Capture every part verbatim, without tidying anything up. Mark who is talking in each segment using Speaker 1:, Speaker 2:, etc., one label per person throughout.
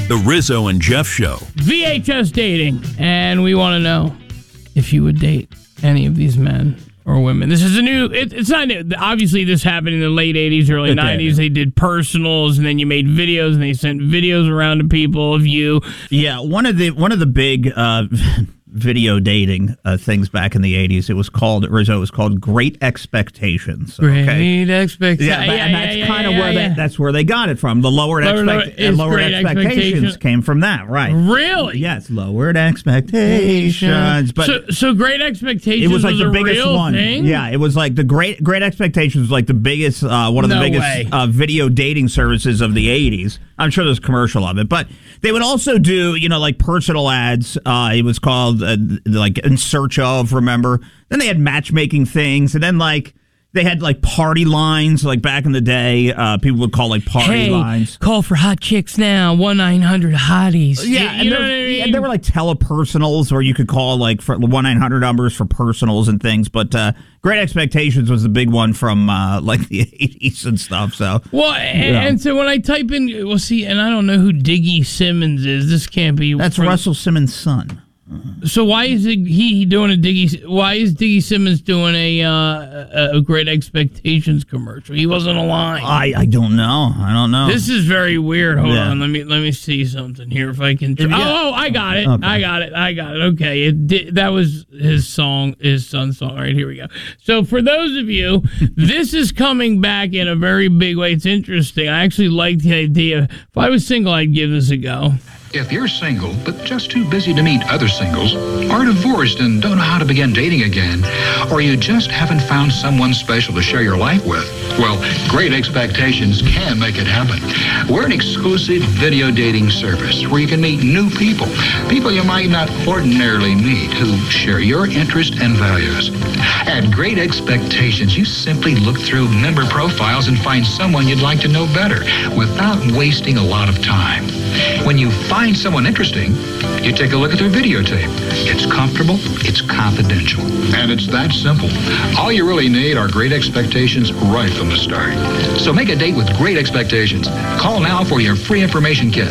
Speaker 1: The Rizzo and Jeff Show.
Speaker 2: V H S dating. And we want to know if you would date any of these men or women. This is a new, it, it's not new. Obviously, this happened in the late eighties, early nineties. They did personals, and then you made videos, and they sent videos around to people of you.
Speaker 3: Yeah, one of the one of the big uh, video dating uh, things back in the eighties, it was called, Rizzo, it was called Great Expectations.
Speaker 2: Great
Speaker 3: okay?
Speaker 2: Expectations.
Speaker 3: Yeah,
Speaker 2: yeah,
Speaker 3: and
Speaker 2: yeah,
Speaker 3: that's
Speaker 2: yeah,
Speaker 3: kind of
Speaker 2: yeah,
Speaker 3: where
Speaker 2: yeah.
Speaker 3: they, that's where they got it from. The lowered,
Speaker 2: Lower, lower,
Speaker 3: expect, and lowered
Speaker 2: great
Speaker 3: expectations
Speaker 2: expectation.
Speaker 3: came from that, right?
Speaker 2: Really?
Speaker 3: Yes, lowered expectations. But
Speaker 2: so, so Great Expectations
Speaker 3: it was like
Speaker 2: was
Speaker 3: the
Speaker 2: a
Speaker 3: biggest
Speaker 2: real
Speaker 3: one.
Speaker 2: thing?
Speaker 3: Yeah, it was like the Great Great Expectations was like the biggest, uh, one of
Speaker 2: No
Speaker 3: the biggest
Speaker 2: way.
Speaker 3: uh, video dating services of the eighties. I'm sure there's a commercial of it, but they would also do, you know, like personal ads. Uh, it was called uh, like In Search Of, remember? Then they had matchmaking things, and then like they had like party lines, like back in the day. Uh, people would call like party
Speaker 2: hey,
Speaker 3: lines.
Speaker 2: Call for hot chicks now, one nine hundred hotties.
Speaker 3: Yeah,
Speaker 2: you,
Speaker 3: and,
Speaker 2: you
Speaker 3: there,
Speaker 2: know what I mean?
Speaker 3: and there were like telepersonals, where you could call like for one nine hundred numbers for personals and things. But uh, Great Expectations was the big one from uh, like the eighties and stuff. So
Speaker 2: well, and,
Speaker 3: yeah.
Speaker 2: and so when I type in, well, see, and I don't know who Diggy Simmons is. This can't be.
Speaker 3: That's
Speaker 2: from,
Speaker 3: Russell Simmons' son.
Speaker 2: So why is it, he doing a Diggy? Why is Diggy Simmons doing a uh, a, a Great Expectations commercial? He wasn't alive.
Speaker 3: I, I don't know. I don't know.
Speaker 2: This is very weird. Hold
Speaker 3: Yeah.
Speaker 2: on, let me let me see something here if I can.
Speaker 3: If you got-
Speaker 2: oh, oh, I got it.
Speaker 3: Okay.
Speaker 2: I got it. I got it. Okay, it did, that was his song, his son's song. All right, here we go. So for those of you, this is coming back in a very big way. It's interesting. I actually like the idea. If I was single, I'd give this a go.
Speaker 4: If you're single, but just too busy to meet other singles, or divorced and don't know how to begin dating again, or you just haven't found someone special to share your life with, well, Great Expectations can make it happen. We're an exclusive video dating service where you can meet new people, people you might not ordinarily meet, who share your interests and values. At Great Expectations, you simply look through member profiles and find someone you'd like to know better without wasting a lot of time. When you find someone interesting, you take a look at their videotape. It's comfortable, it's confidential, and it's that simple. All you really need are Great Expectations right from the start. So make a date with Great Expectations. Call now for your free information kit.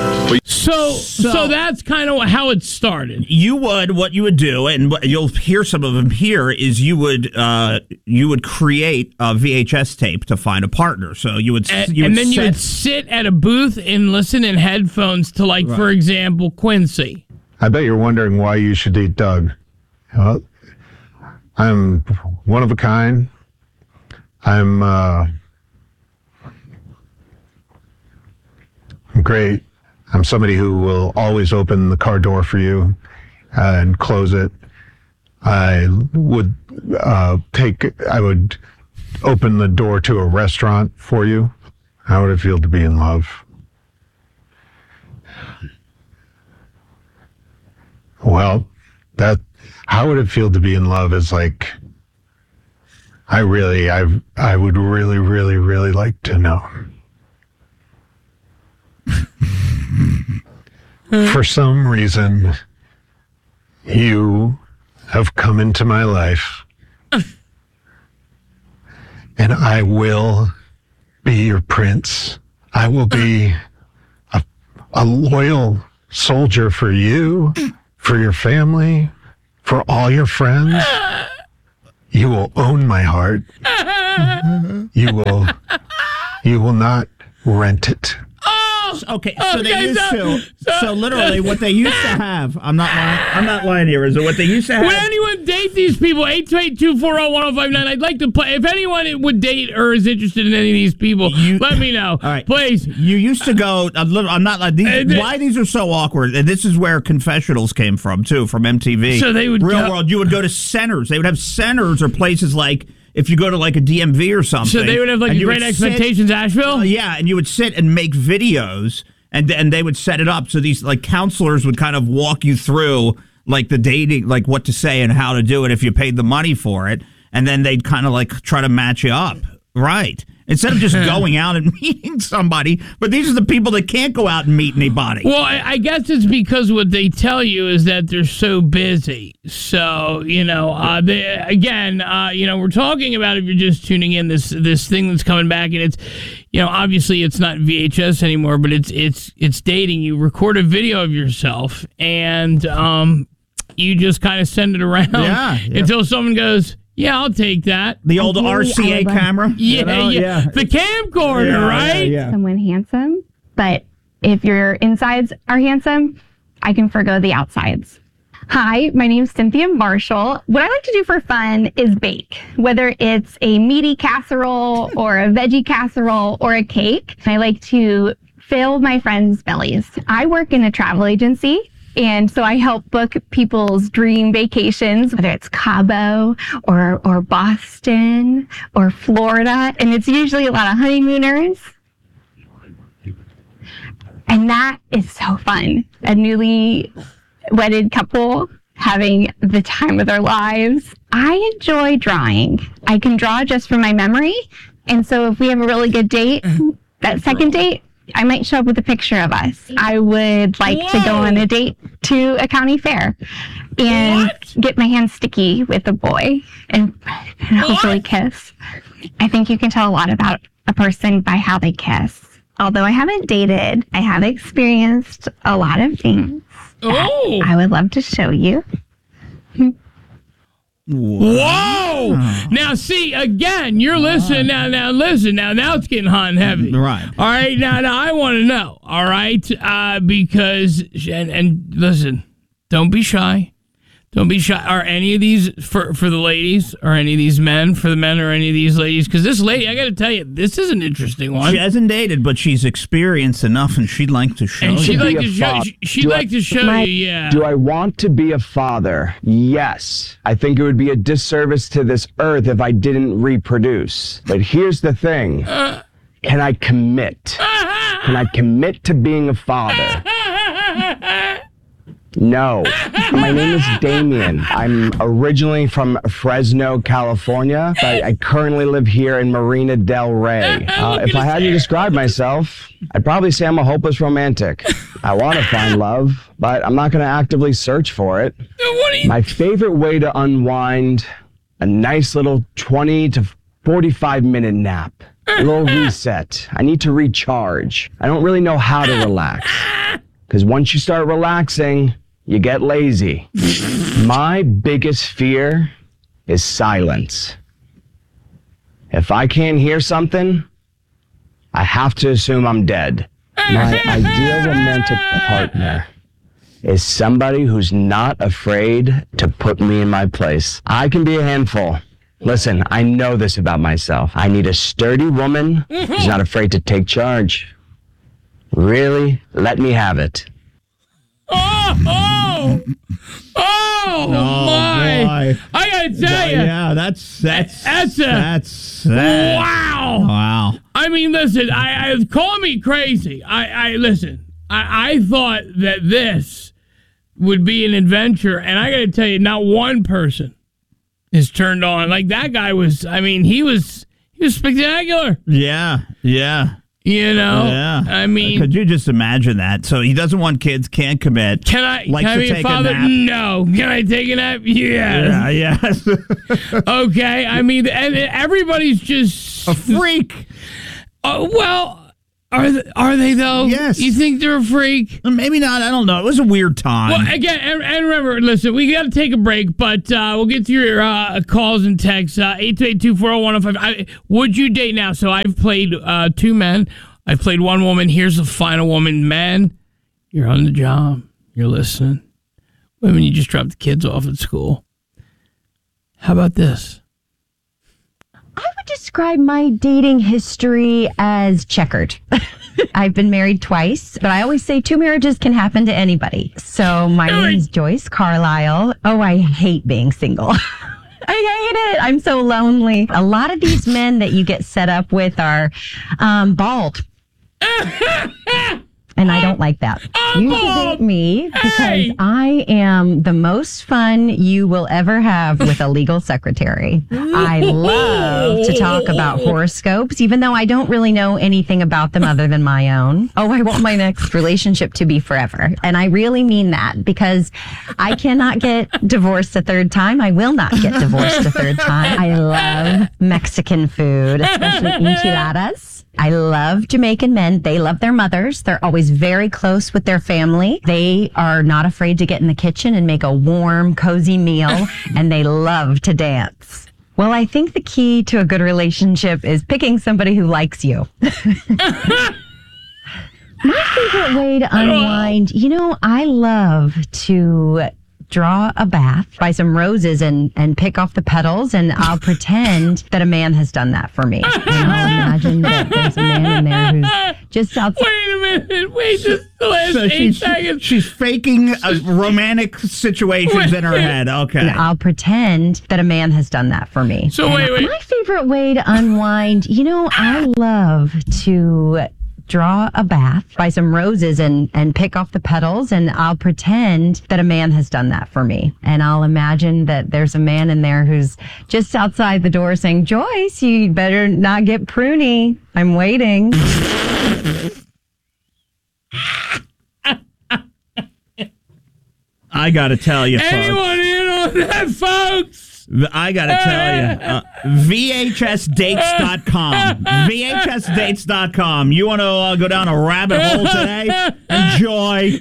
Speaker 2: So, so,
Speaker 3: So-
Speaker 2: that's kind of how it started.
Speaker 3: You would, what you would do, and what you'll hear some of them here, is you would uh, you would create a V H S tape to find a partner. So you would,
Speaker 2: And,
Speaker 3: you
Speaker 2: and
Speaker 3: would
Speaker 2: then
Speaker 3: set,
Speaker 2: you would sit at a booth and listen in headphones to, like, for example, Quincy.
Speaker 5: I bet you're wondering why you should date Doug. Well, I'm one of a kind. I'm uh, I'm great. I'm somebody who will always open the car door for you uh, and close it. I would uh, take. I would open the door to a restaurant for you. How would it feel to be in love? Well, that, how would it feel to be in love is like, I really, I, I would really, really, really like to know. For some reason, you have come into my life, and I will be your prince. I will be a, a loyal soldier for you, for your family, for all your friends. You will own my heart. You will, you will not rent it.
Speaker 3: Okay, so they
Speaker 2: Okay,
Speaker 3: used
Speaker 2: so-
Speaker 3: to.
Speaker 2: so-
Speaker 3: So literally, what they used to have. I'm not lying. I'm not lying here. Is what they used to have.
Speaker 2: Would anyone date these people? eight two eight, two four zero, one zero five nine. I'd like to play. If anyone would date or is interested in any of these people,
Speaker 3: You-
Speaker 2: let me know.
Speaker 3: All right,
Speaker 2: Please.
Speaker 3: You used to go a little. I'm not like these.
Speaker 2: Uh, th-
Speaker 3: why these are so awkward? And this is where confessionals came from too, from M T V.
Speaker 2: So they would
Speaker 3: Real
Speaker 2: go-
Speaker 3: World. You would go to centers. They would have centers or places like if you go to like a D M V or something.
Speaker 2: So they would have like
Speaker 3: and
Speaker 2: a
Speaker 3: you
Speaker 2: Great
Speaker 3: would sit-
Speaker 2: Expectations, Asheville?
Speaker 3: Uh, yeah, and you would sit and make videos, and and they would set it up. So these like counselors would kind of walk you through like the dating, like what to say and how to do it if you paid the money for it, and then they'd kind of like try to match you up. Right. Instead of just going out and meeting somebody, but these are the people that can't go out and meet anybody.
Speaker 2: Well, I, I guess it's because what they tell you is that they're so busy. So, you know, uh, they, again, uh, you know, we're talking about, if you're just tuning in, this this thing that's coming back, and it's, you know, obviously it's not V H S anymore, but it's it's it's dating. You record a video of yourself, and um, you just kind of send it around
Speaker 3: yeah, yeah.
Speaker 2: until someone goes, yeah, I'll take that.
Speaker 3: The old R C A camera?
Speaker 2: Yeah,
Speaker 3: you know?
Speaker 2: yeah,
Speaker 3: yeah.
Speaker 2: The camcorder,
Speaker 3: yeah,
Speaker 2: right?
Speaker 3: Yeah, yeah.
Speaker 1: Someone handsome, but if your insides are handsome, I can forgo the outsides. Hi, my name's Cynthia Marshall. What I like to do for fun is bake, whether it's a meaty casserole or a veggie casserole or a cake. I like to fill my friends' bellies. I work in a travel agency. And so I help book people's dream vacations, whether it's Cabo or or Boston or Florida. And it's usually a lot of honeymooners. And that is so fun. A newly wedded couple having the time of their lives. I enjoy drawing. I can draw just from my memory. And so if we have a really good date, that second date, I might show up with a picture of us. I would like Whoa. to go on a date to a county fair and what? get my hands sticky with a boy and, and hopefully kiss. I think you can tell a lot about a person by how they kiss. Although I haven't dated, I have experienced a lot of things
Speaker 2: oh.
Speaker 1: I would love to show you.
Speaker 2: Whoa! Now, see, again, you're listening now. Now, listen. Now, now it's getting hot and heavy.
Speaker 3: Right.
Speaker 2: All right. Now, now I want to know. All right, uh, because and, and listen, don't be shy. Don't be shy. Are any of these for for the ladies? Or any of these men for the men? Or any of these ladies? Because this lady, I got to tell you, this is an interesting one.
Speaker 3: She hasn't dated, but she's experienced enough, and she'd like to show.
Speaker 2: And
Speaker 3: you.
Speaker 2: she'd like
Speaker 6: Be
Speaker 2: to
Speaker 6: a
Speaker 2: show.
Speaker 6: father.
Speaker 2: She, she'd
Speaker 6: Do
Speaker 2: like
Speaker 6: I-
Speaker 2: to show
Speaker 6: My-
Speaker 2: you. Yeah.
Speaker 6: Do I want to be a father? Yes. I think it would be a disservice to this earth if I didn't reproduce. But here's the thing.
Speaker 2: Uh,
Speaker 6: Can I commit? Can I commit to being a father? No. My name is Damien. I'm originally from Fresno, California. I, I currently live here in Marina Del Rey. Uh, if I had to describe myself, I'd probably say I'm a hopeless romantic. I want to find love, but I'm not going to actively search for it.
Speaker 2: What are you?
Speaker 6: My favorite way to unwind, a nice little twenty to forty-five minute nap. A little reset. I need to recharge. I don't really know how to relax. Because once you start relaxing, you get lazy. My biggest fear is silence. If I can't hear something, I have to assume I'm dead. My ideal romantic partner is somebody who's not afraid to put me in my place. I can be a handful. Listen, I know this about myself. I need a sturdy woman who's not afraid to take charge. Really, let me have it.
Speaker 2: Oh, oh, oh, my!
Speaker 3: boy.
Speaker 2: I gotta tell you,
Speaker 3: Yeah, that's that's
Speaker 2: That's a-
Speaker 3: that's, that's
Speaker 2: wow.
Speaker 3: Wow.
Speaker 2: I mean, listen, I, I call me crazy. I, I listen. I, I thought that this would be an adventure, and I gotta tell you, not one person is turned on. Like that guy was. I mean, he was he was spectacular.
Speaker 3: Yeah, yeah.
Speaker 2: You know,
Speaker 3: Yeah.
Speaker 2: I mean,
Speaker 3: Could you just imagine that? So he doesn't want kids, can't commit.
Speaker 2: can I
Speaker 3: likes
Speaker 2: can I
Speaker 3: to
Speaker 2: be a
Speaker 3: take a
Speaker 2: father?
Speaker 3: nap.
Speaker 2: No. Can I take a nap? Yes.
Speaker 3: Yeah, yes.
Speaker 2: Okay. I mean, and everybody's just
Speaker 3: A freak.
Speaker 2: Uh, well, are they, are they though?
Speaker 3: Yes.
Speaker 2: You think they're a freak?
Speaker 3: Maybe not. I don't know. It was a weird time.
Speaker 2: Well, again, and, and remember, listen, we got to take a break, but uh, we'll get to your uh, calls and texts. Uh, eight two eight, two four zero, one zero five. I, would you date now? So I've played uh, two men. I've played one woman. Here's the final woman. Men, you're on the job. You're listening. Women, you just dropped the kids off at school. How about this?
Speaker 7: I would describe my dating history as checkered. I've been married twice, but I always say two marriages can happen to anybody. So my
Speaker 2: Really?
Speaker 7: name is Joyce Carlisle. Oh, I hate being single. I hate it. I'm so lonely. A lot of these men that you get set up with are um, bald. And I don't like that. You should date me because
Speaker 2: Hey.
Speaker 7: I am the most fun you will ever have with a legal secretary. I love to talk about horoscopes, even though I don't really know anything about them other than my own. Oh, I want my next relationship to be forever. And I really mean that because I cannot get divorced a third time. I will not get divorced a third time. I love Mexican food, especially enchiladas. I love Jamaican men. They love their mothers. They're always very close with their family. They are not afraid to get in the kitchen and make a warm, cozy meal, and they love to dance. Well, I think the key to a good relationship is picking somebody who likes you. My favorite way to unwind, you know, I love to draw a bath, buy some roses and, and pick off the petals, and I'll pretend that a man has done that for me. And I'll imagine that there's a man in there who's just outside.
Speaker 2: Wait a minute. Wait just the last
Speaker 3: So
Speaker 2: eight
Speaker 3: she's,
Speaker 2: seconds.
Speaker 3: she's faking uh, romantic situations in her head. Okay.
Speaker 7: And I'll pretend that a man has done that for me.
Speaker 2: So
Speaker 7: And
Speaker 2: wait, wait.
Speaker 7: My favorite way to unwind, you know, I love to draw a bath, buy some roses and, and pick off the petals, and I'll pretend that a man has done that for me. And I'll imagine that there's a man in there who's just outside the door saying, Joyce, you better not get pruny. I'm waiting.
Speaker 3: I got to tell you, folks.
Speaker 2: Anyone in on that, folks?
Speaker 3: I got to tell you, uh, V H S dates dot com. V H S dates dot com. You want to uh, go down a rabbit hole today? Enjoy.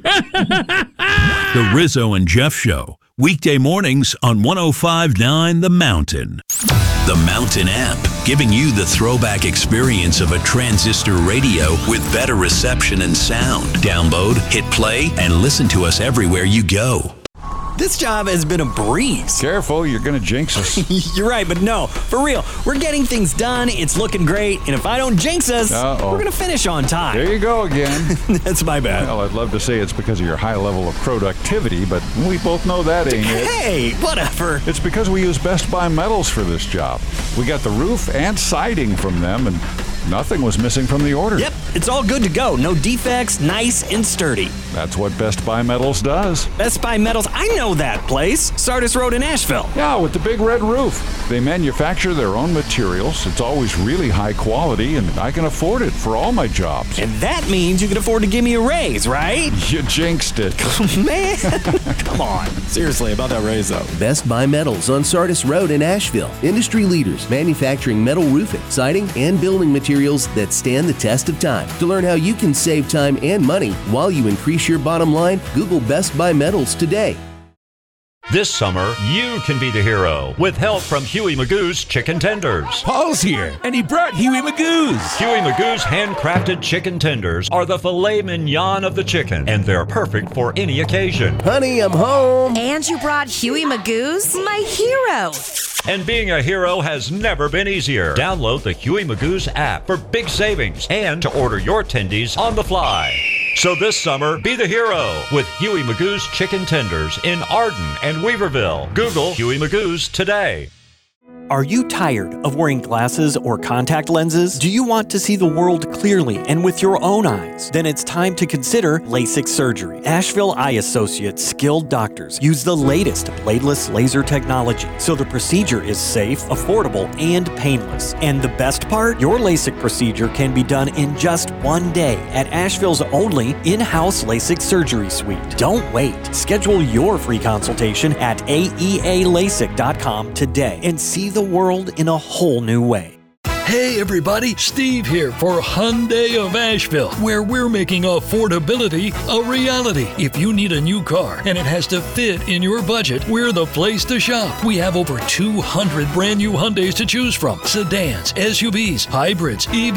Speaker 8: The Rizzo and Jeff Show, weekday mornings on one oh five point nine The Mountain. The Mountain app, giving you the throwback experience of a transistor radio with better reception and sound. Download, hit play, and listen to us everywhere you go.
Speaker 9: This job has been a breeze.
Speaker 10: Careful, you're going to jinx us.
Speaker 9: You're right, but no, for real. We're getting things done. It's looking great. And if I don't jinx us,
Speaker 10: Uh-oh.
Speaker 9: we're going to finish on time.
Speaker 10: There you go again.
Speaker 9: That's my bad.
Speaker 10: Well, I'd love to say it's because of your high level of productivity, but we both know that ain't it.
Speaker 9: Hey, whatever.
Speaker 10: It's because we use Best Buy Metals for this job. We got the roof and siding from them, and nothing was missing from the order.
Speaker 9: Yep, it's all good to go. No defects, nice and sturdy.
Speaker 10: That's what Best Buy Metals does.
Speaker 9: Best Buy Metals, I know that place. Sardis Road in Asheville.
Speaker 10: Yeah, with the big red roof. They manufacture their own materials. It's always really high quality, and I can afford it for all my jobs.
Speaker 9: And that means you can afford to give me a raise, right?
Speaker 10: You jinxed it.
Speaker 9: Man, come on. Seriously, about that raise, though.
Speaker 11: Best Buy Metals on Sardis Road in Asheville. Industry leaders manufacturing metal roofing, siding, and building materials that stand the test of time. To learn how you can save time and money while you increase your bottom line, Google Best Buy Metals today.
Speaker 12: This summer, you can be the hero with help from Huey Magoo's Chicken Tenders.
Speaker 13: Paul's here, and he brought Huey Magoo's.
Speaker 12: Huey Magoo's handcrafted chicken tenders are the filet mignon of the chicken, and they're perfect for any occasion.
Speaker 11: Honey, I'm home.
Speaker 14: And you brought Huey Magoo's? My hero.
Speaker 12: And being a hero has never been easier. Download the Huey Magoo's app for big savings and to order your tendies on the fly. So this summer, be the hero with Huey Magoo's Chicken Tenders in Arden and Weaverville. Google Huey Magoo's today.
Speaker 9: Are you tired of wearing glasses or contact lenses? Do you want to see the world clearly and with your own eyes? Then it's time to consider LASIK surgery. Asheville Eye Associates skilled doctors use the latest bladeless laser technology, so the procedure is safe, affordable, and painless. And the best part? Your LASIK procedure can be done in just one day at Asheville's only in-house LASIK surgery suite. Don't wait. Schedule your free consultation at A E A lasik dot com today and see the world in a whole new way.
Speaker 15: Hey everybody, Steve here for Hyundai of Asheville, where we're making affordability a reality. If you need a new car and it has to fit in your budget, we're the place to shop. We have over two hundred brand new Hyundais to choose from, sedans, S U Vs, hybrids, E Vs,